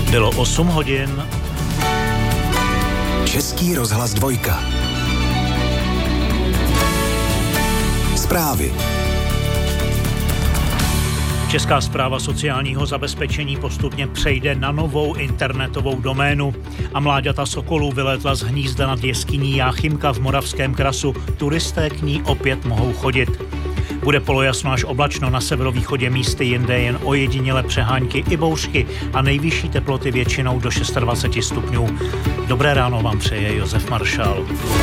Bylo 8 hodin. Český rozhlas 2. Zprávy. Česká správa sociálního zabezpečení postupně přejde na novou internetovou doménu a mláďata sokolů vylétla z hnízda nad jeskyní Jáchymka v Moravském krasu. Turisté k ní opět mohou chodit. Bude polojasno až oblačno, na severovýchodě místy jinde jen ojedinělé přehánky i bouřky a nejvyšší teploty většinou do 26 stupňů. Dobré ráno vám přeje Josef Maršál.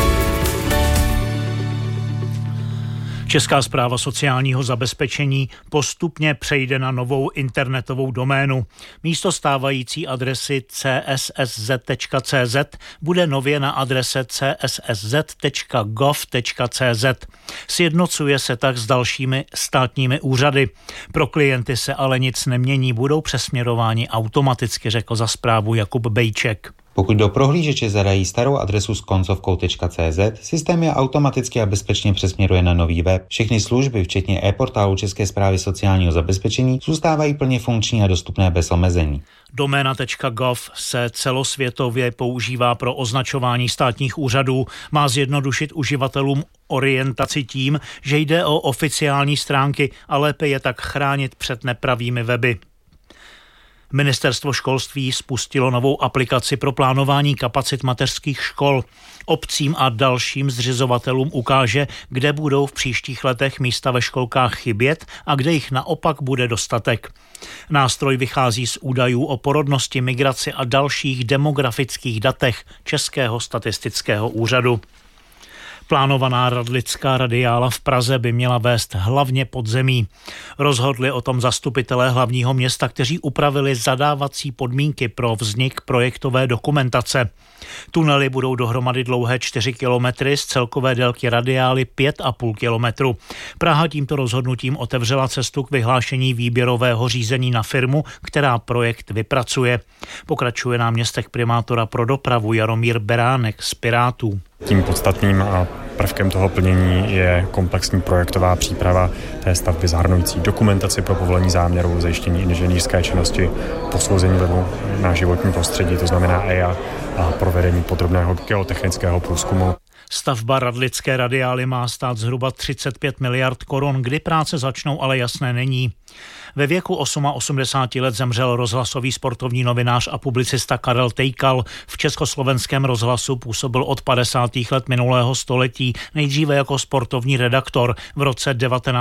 Česká správa sociálního zabezpečení postupně přejde na novou internetovou doménu. Místo stávající adresy cssz.cz bude nově na adrese cssz.gov.cz. Sjednocuje se tak s dalšími státními úřady. Pro klienty se ale nic nemění, budou přesměrováni automaticky, řekl za správu Jakub Bejček. Pokud do prohlížeče zadají starou adresu s koncovkou .cz, systém je automaticky a bezpečně přesměruje na nový web. Všechny služby, včetně e-portálu České správy sociálního zabezpečení, zůstávají plně funkční a dostupné bez omezení. Doména.gov se celosvětově používá pro označování státních úřadů. Má zjednodušit uživatelům orientaci tím, že jde o oficiální stránky a lépe je tak chránit před nepravými weby. Ministerstvo školství spustilo novou aplikaci pro plánování kapacit mateřských škol. Obcím a dalším zřizovatelům ukáže, kde budou v příštích letech místa ve školkách chybět a kde jich naopak bude dostatek. Nástroj vychází z údajů o porodnosti, migraci a dalších demografických datech Českého statistického úřadu. Plánovaná radlická radiála v Praze by měla vést hlavně pod zemí. Rozhodli o tom zastupitelé hlavního města, kteří upravili zadávací podmínky pro vznik projektové dokumentace. Tunely budou dohromady dlouhé 4 kilometry, z celkové délky radiály 5,5 kilometru. Praha tímto rozhodnutím otevřela cestu k vyhlášení výběrového řízení na firmu, která projekt vypracuje. Pokračuje náměstek primátora pro dopravu Jaromír Beránek z Pirátů. Tím podstatným prvkem toho plnění je komplexní projektová příprava té stavby zahrnující dokumentaci pro povolení záměru, zajištění inženýrské činnosti, posouzení vlivu na životní prostředí, to znamená EIA, a provedení podrobného geotechnického průzkumu. Stavba radlické radiály má stát zhruba 35 miliard korun, kdy práce začnou, ale jasné není. Ve věku 88 let zemřel rozhlasový sportovní novinář a publicista Karel Tejkal. V Československém rozhlasu působil od 50. let minulého století, nejdříve jako sportovní redaktor. V roce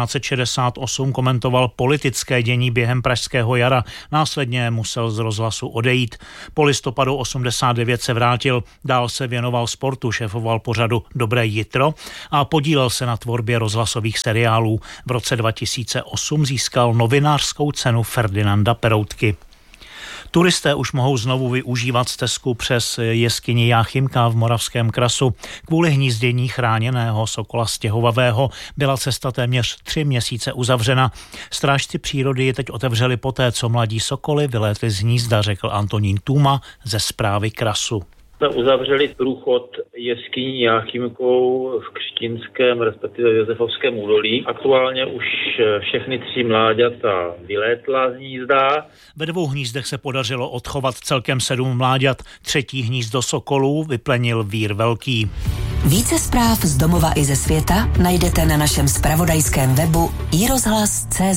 1968 komentoval politické dění během Pražského jara, následně musel z rozhlasu odejít. Po listopadu 89 se vrátil, dál se věnoval sportu, šéfoval pořadu Dobré jitro a podílel se na tvorbě rozhlasových seriálů. V roce 2008 získal novinářskou cenu Ferdinanda Peroutky. Turisté už mohou znovu využívat stezku přes jeskyni Jáchymka v Moravském krasu. Kvůli hnízdění chráněného sokola stěhovavého byla cesta téměř 3 měsíce uzavřena. Strážci přírody ji teď otevřeli poté, co mladí sokoly vylétli z hnízda, řekl Antonín Tůma ze správy krasu. Jsme uzavřeli průchod jeskyní Jáchymkou v Křtínském, respektive Josefovském údolí. Aktuálně už všechny 3 mláďata vylétla z hnízda. Ve 2 hnízdech se podařilo odchovat celkem 7 mláďat. 3. hnízdo sokolů vyplenil vír velký. Více zpráv z domova i ze světa najdete na našem zpravodajském webu iRozhlas.cz.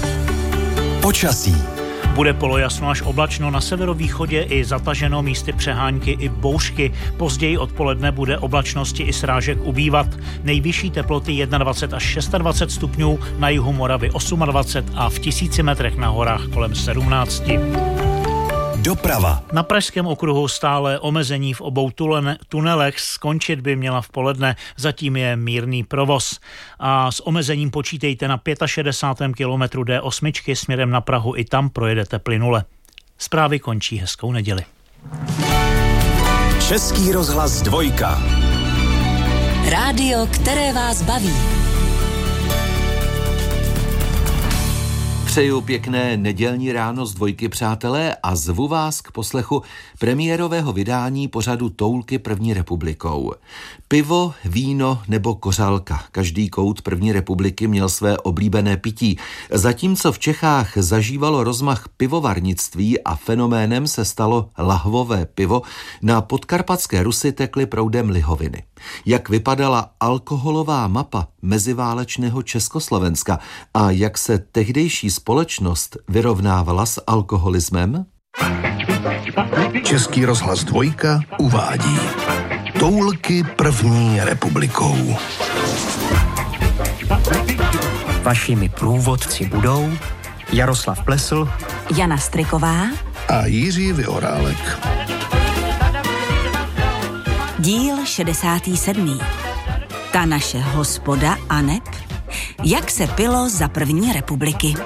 Počasí. Bude polojasno až oblačno, na severovýchodě i zataženo, místy přehánky i bouřky. Později odpoledne bude oblačnosti i srážek ubývat. Nejvyšší teploty 21 až 26 stupňů, na jihu Moravy 28 a v 1000 metrech na horách kolem 17. Doprava. Na Pražském okruhu stále omezení v obou tunelech, skončit by měla v poledne, zatím je mírný provoz. A s omezením počítejte na 65. kilometru D8 směrem na Prahu, i tam projedete plynule. Zprávy končí, hezkou neděli. Český rozhlas 2. Rádio, které vás baví. Přeju pěkné nedělní ráno z Dvojky, přátelé, a zvu vás k poslechu premiérového vydání pořadu Toulky první republikou. Pivo, víno nebo kořálka. Každý kout první republiky měl své oblíbené pití. Zatímco v Čechách zažívalo rozmach pivovarnictví a fenoménem se stalo lahvové pivo, na podkarpatské Rusy tekly proudem lihoviny. Jak vypadala alkoholová mapa meziválečného Československa a jak se tehdejší společnost vyrovnávala s alkoholismem? Český rozhlas Dvojka uvádí Toulky první republikou. Vašimi průvodci budou Jaroslav Plesl, Jana Striková A Jiří Vyhorálek. Díl 67. Ta naše hospoda aneb. Jak se pilo za první republiky.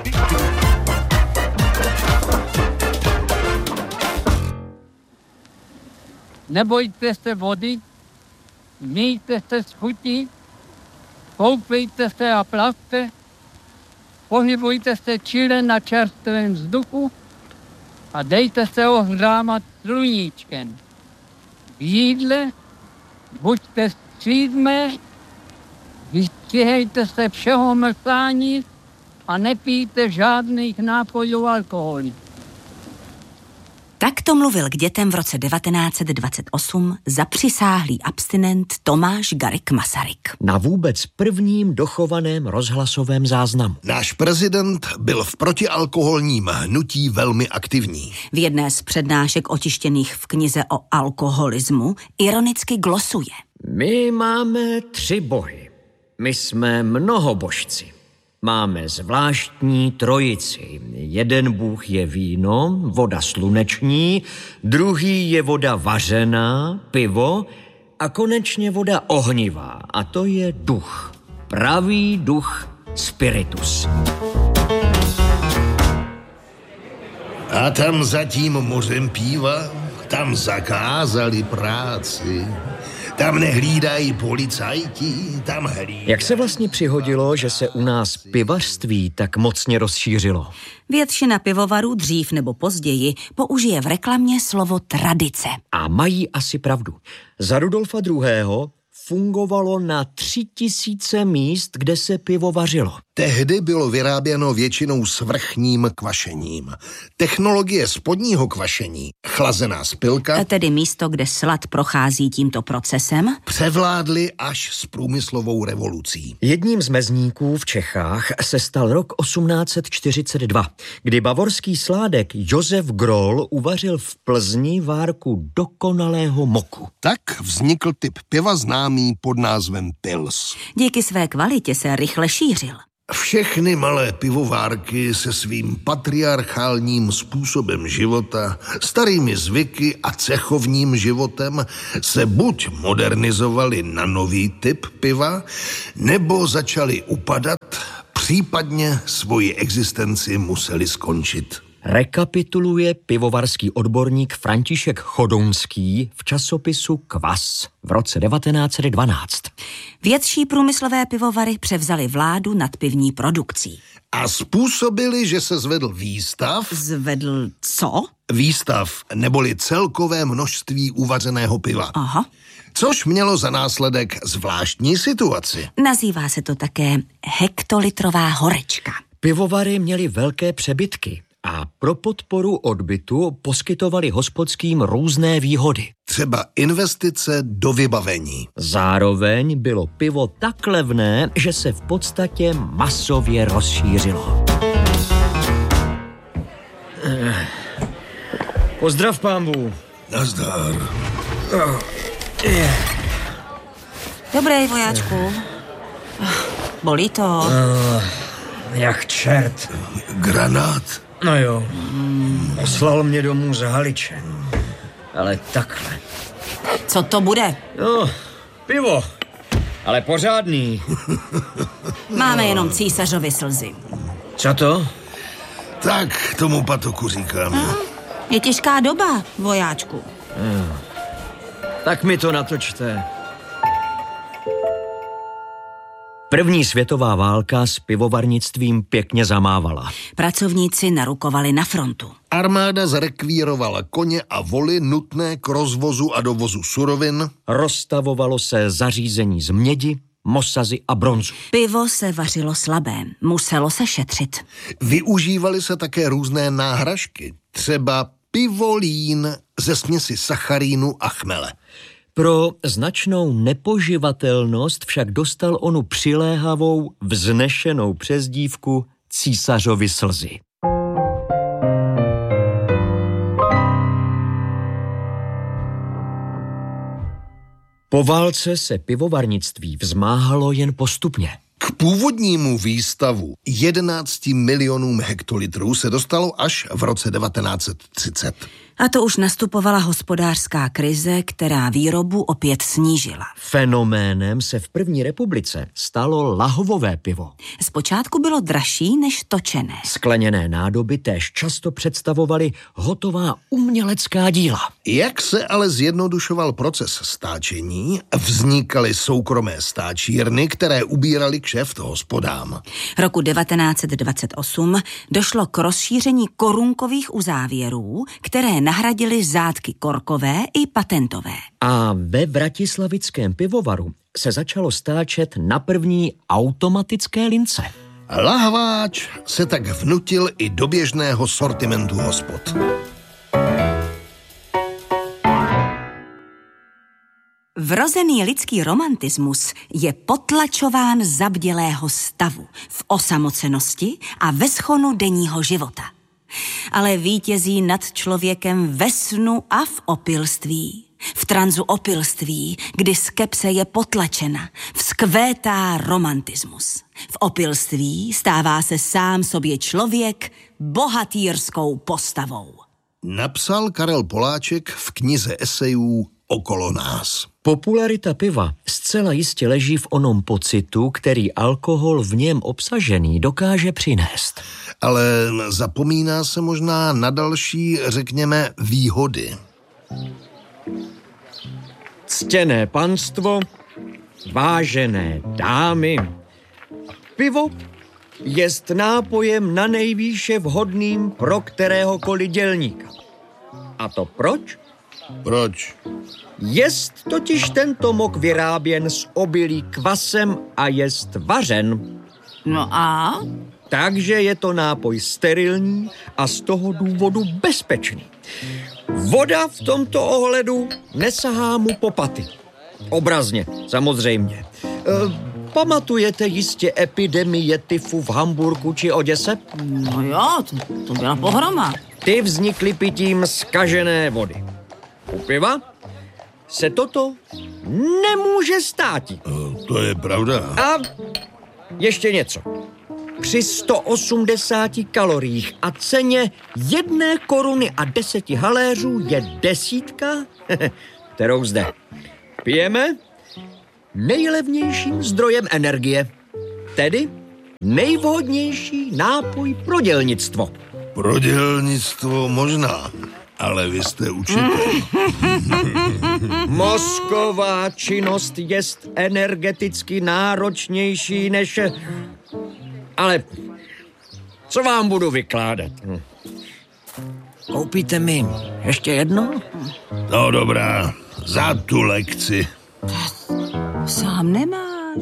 Nebojte se vody, mějte se s chutí, koupejte se a plavte, pohybujte se čile na čerstvém vzduchu a dejte se ohřámat sluníčkem. V jídle buďte střídmé, vystřihejte se všeho mrtání a nepijte žádných nápojů alkoholu. Tak to mluvil k dětem v roce 1928 zapřisáhlý abstinent Tomáš Garrigue Masaryk. na vůbec prvním dochovaném rozhlasovém záznamu. Náš prezident byl v protialkoholním hnutí velmi aktivní. V jedné z přednášek otištěných v knize o alkoholismu ironicky glosuje. My máme 3 bohy. My jsme mnohobožci. Máme zvláštní trojici. Jeden bůh je víno, voda sluneční, druhý je voda vařená, pivo a konečně voda ohnivá. A to je duch. Pravý duch spiritus. A tam za tím mořem píva, tam zakázali práci. Tam nehlídají policajti, tam hlídají. Jak se vlastně přihodilo, že se u nás pivařství tak mocně rozšířilo? Většina pivovarů dřív nebo později použije v reklamě slovo tradice. A mají asi pravdu. Za Rudolfa II. Fungovalo na 3000 míst, kde se pivo vařilo. Tehdy bylo vyráběno většinou svrchním kvašením. Technologie spodního kvašení, chlazená spilka, Tedy místo, kde slad prochází tímto procesem, převládly až s průmyslovou revolucí. Jedním z mezníků v Čechách se stal rok 1842, kdy bavorský sládek Josef Groll uvařil v Plzni várku dokonalého moku. Tak vznikl typ piva známý pod názvem Pils. díky své kvalitě se rychle šířil. Všechny malé pivovárky se svým patriarchálním způsobem života, starými zvyky a cechovním životem se buď modernizovaly na nový typ piva, nebo začaly upadat, případně svoji existenci museli skončit. Rekapituluje pivovarský odborník František Chodounský v časopisu Kvas v roce 1912. Větší průmyslové pivovary převzaly vládu nad pivní produkcí. A způsobili, že se zvedl výstav. Zvedl co? Výstav, neboli celkové množství uvařeného piva. Aha. Což mělo za následek zvláštní situaci. Nazývá se to také hektolitrová horečka. Pivovary měly velké přebytky a pro podporu odbytu poskytovali hospodským různé výhody. Třeba investice do vybavení. Zároveň bylo pivo tak levné, že se v podstatě masově rozšířilo. Pozdrav, pánbů. Nazdar. Dobrý, vojáčku. Bolí to. Jak čert. Granát. No jo, poslal mě domů z Haliče. Ale takhle. Co to bude? No, pivo. Ale pořádný. Máme jenom císařovy slzy. Co to? Tak tomu patoku říkáme. Je těžká doba, vojáčku. Tak mi to natočte. První světová válka s pivovarnictvím pěkně zamávala. Pracovníci narukovali na frontu. Armáda zarekvírovala koně a voly nutné k rozvozu a dovozu surovin. Rozstavovalo se zařízení z mědi, mosazy a bronzu. Pivo se vařilo slabé, muselo se šetřit. Využívaly se také různé náhražky, třeba pivolín ze směsi sacharínu a chmele. Pro značnou nepoživatelnost však dostal onu přiléhavou, vznešenou přezdívku Císařovy slzy. Po válce se pivovarnictví vzmáhalo jen postupně. K původnímu výstavu 11 milionům hektolitrů se dostalo až v roce 1930. A to už nastupovala hospodářská krize, která výrobu opět snížila. Fenoménem se v první republice stalo lahvové pivo. Zpočátku bylo dražší než točené. Skleněné nádoby též často představovaly hotová umělecká díla. Jak se ale zjednodušoval proces stáčení, vznikaly soukromé stáčírny, které ubíraly kšeft hospodám. Roku 1928 došlo k rozšíření korunkových uzávěrů, které nahradily zátky korkové i patentové. A ve vratislavickém pivovaru se začalo stáčet na první automatické lince. Lahváč se tak vnutil i do běžného sortimentu hospod. Vrozený lidský romantismus je potlačován zabdělého stavu, v osamocenosti a ve schonu denního života. Ale vítězí nad člověkem ve snu a v opilství. V tranzu opilství, kdy skepse je potlačena, vzkvétá romantismus. V opilství stává se sám sobě člověk bohatýrskou postavou. Napsal Karel Poláček v knize esejů Okolo nás. Popularita piva zcela jistě leží v onom pocitu, který alkohol v něm obsažený dokáže přinést. Ale zapomíná se možná na další, řekněme, výhody. Ctěné panstvo, vážené dámy, pivo jest nápojem na nejvýše vhodným pro kteréhokoliv dělníka. A to proč? Proč? Jest totiž tento mok vyráběn z obilí kvasem a jest vařen. No a? Takže je to nápoj sterilní a z toho důvodu bezpečný. Voda v tomto ohledu nesahá mu po paty. Obrazně, samozřejmě. Pamatujete jistě epidemie tyfu v Hamburku či Oděse? No jo, to byla pohroma. Ty vznikly pitím zkažené vody. U piva se toto nemůže státit. To je pravda. A ještě něco. Při 180 kaloriích a ceně 1 koruny a 10 haléřů je desítka, kterou zde pijeme, nejlevnějším zdrojem energie. Tedy nejvhodnější nápoj pro dělnictvo. Pro dělnictvo možná, ale vy jste učitel. Mozková činnost jest energeticky náročnější než... Ale co vám budu vykládat? Koupíte mi ještě jedno? No dobrá, za tu lekci. Sám nemáš.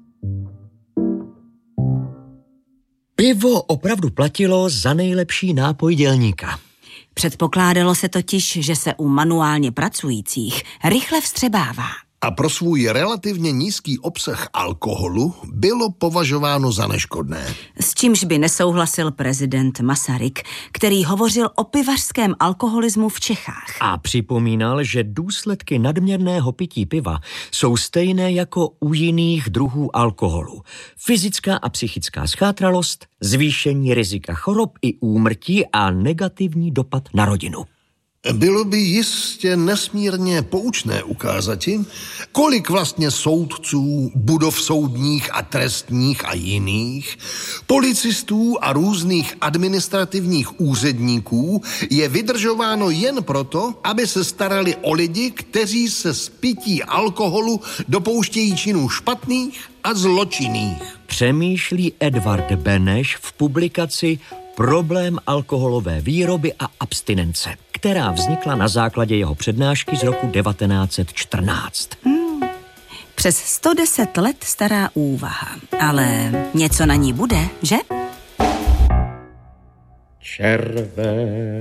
Pivo opravdu platilo za nejlepší nápoj dělníka. Předpokládalo se totiž, že se u manuálně pracujících rychle vstřebává. A pro svůj relativně nízký obsah alkoholu bylo považováno za neškodné. S čímž by nesouhlasil prezident Masaryk, který hovořil o pivařském alkoholismu v Čechách. A připomínal, že důsledky nadměrného pití piva jsou stejné jako u jiných druhů alkoholu. Fyzická a psychická schátralost, zvýšení rizika chorob i úmrtí a negativní dopad na rodinu. Bylo by jistě nesmírně poučné ukázati, kolik vlastně soudců, budov soudních a trestních a jiných, policistů a různých administrativních úředníků je vydržováno jen proto, aby se starali o lidi, kteří se z pití alkoholu dopouštějí činů špatných a zločinných. Přemýšlí Edvard Beneš v publikaci Problém alkoholové výroby a abstinence, která vznikla na základě jeho přednášky z roku 1914. Přes 110 let stará úvaha, ale něco na ní bude, že? Červé